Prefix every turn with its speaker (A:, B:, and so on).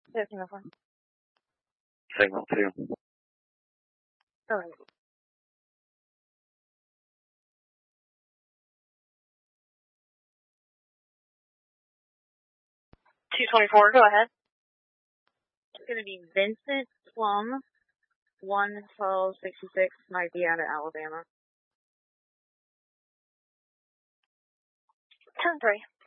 A: Signal 4.
B: Signal 2.
A: Go ahead. $224, go ahead. It's going to be Vincent Plum, 11266, might be out of Alabama. Turn 3.